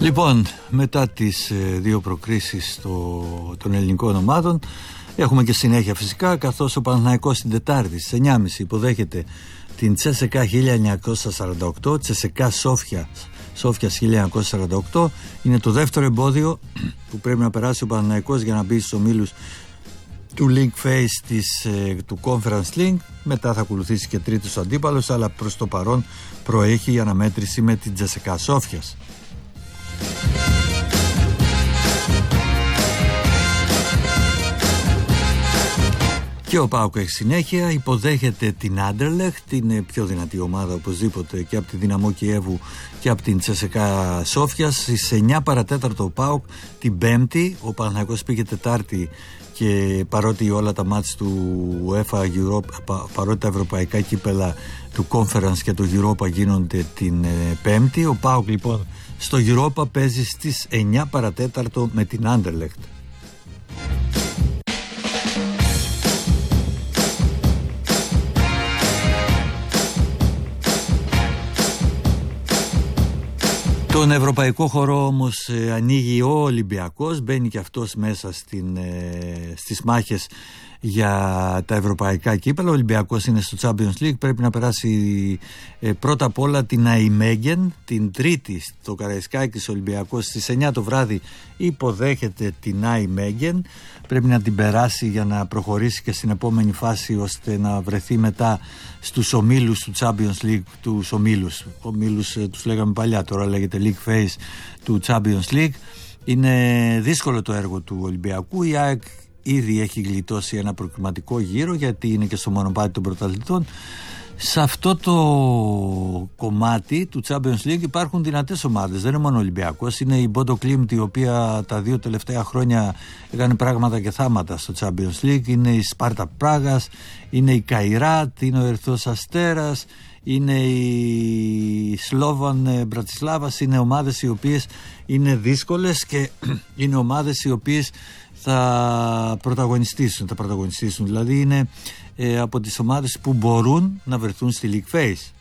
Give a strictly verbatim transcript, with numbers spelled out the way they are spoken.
Λοιπόν, μετά τις ε, δύο προκρίσεις το, των ελληνικών ομάδων, έχουμε και συνέχεια φυσικά, καθώς ο Παναθηναϊκός την Τετάρτη στις εννιά και μισή υποδέχεται την Τσέσεκα χίλια εννιακόσια σαράντα οκτώ, Τσέσεκα Σόφια, Σόφια χίλια εννιακόσια σαράντα οκτώ. Είναι το δεύτερο εμπόδιο που πρέπει να περάσει ο Παναθηναϊκός για να μπει στους ομίλους του League Phase της, ε, του Conference League. Μετά θα ακολουθήσει και τρίτος αντίπαλος, αλλά προς το παρόν προέχει η αναμέτρηση με την Τσέσεκα Σόφιας. Και ο ΠΑΟΚ έχει συνέχεια, υποδέχεται την Άντερλεχτ, είναι πιο δυνατή ομάδα οπωσδήποτε και από τη Δυναμό Κιέβου και από την Τσέσεκα Σόφιας. Στις εννιά παρατέταρτο ο ΠΑΟΚ την Πέμπτη, ο Παναθηναϊκός πήγε Τετάρτη και παρότι όλα τα μάτς του UEFA Europa, παρότι τα ευρωπαϊκά κύπελα του Conference και του Europa γίνονται την Πέμπτη, ο ΠΑΟΚ λοιπόν στο Europa παίζει στις εννιά παρατέταρτο με την Άντερλεχτ. Τον ευρωπαϊκό χώρο όμως ε, ανοίγει ο Ολυμπιακός, μπαίνει και αυτός μέσα στην, ε, στις μάχες για τα ευρωπαϊκά κύπελα. Ο Ολυμπιακός είναι στο Champions League, πρέπει να περάσει ε, πρώτα απ' όλα την Αϊμέγεν, την Τρίτη στο Καραϊσκάκης. Ο Ολυμπιακός στις εννιά το βράδυ υποδέχεται την Αϊμέγεν, πρέπει να την περάσει για να προχωρήσει και στην επόμενη φάση ώστε να βρεθεί μετά στους ομίλους του Champions League, τους ομίλους, ομίλους ε, τους λέγαμε παλιά, τώρα λέγεται League Phase του Champions League. Είναι δύσκολο το έργο του Ολυμπιακού. Η ΑΕΚ ήδη έχει γλιτώσει ένα προκριματικό γύρο γιατί είναι και στο μονοπάτι των πρωταθλητών. Σε αυτό το κομμάτι του Champions League υπάρχουν δυνατές ομάδες, δεν είναι μόνο ο Ολυμπιακός, είναι η Bodo Glimt, η οποία τα δύο τελευταία χρόνια έκανε πράγματα και θάματα στο Champions League, είναι η Σπάρτα Πράγας, είναι η Καϊράτ, είναι ο Ερυθρός Αστέρας, είναι η Σλόβαν Μπρατισλάβας, είναι ομάδες οι οποίες είναι δύσκολες και είναι ομάδες οι οποίες θα πρωταγωνιστήσουν, θα πρωταγωνιστήσουν. Δηλαδή είναι ε, από τις ομάδες που μπορούν να βρεθούν στη League Phase.